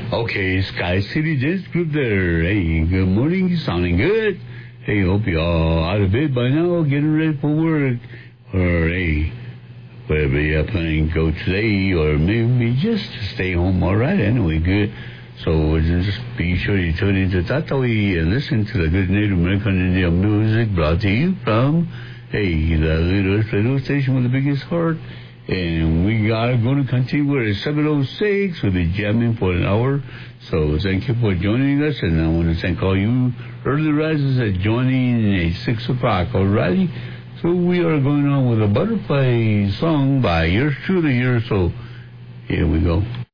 Okay, Sky City Jazz Group there. Hey, good morning. Sounding good. Hey, hope you all out of bed by now, getting ready for work. Or, hey, wherever you're planning to go today, or maybe just to stay home. All right, anyway, good. So just be sure you tune into Tatawi and listen to the good Native American Indian music brought to you from, hey, the little radio station with the biggest heart. And we are going to continue at 7:06. We'll be jamming for an hour. So thank you for joining us. And I want to thank all you early risers that joining at 6 o'clock. All righty. So we are going on with a butterfly song by yours truly here. So here we go.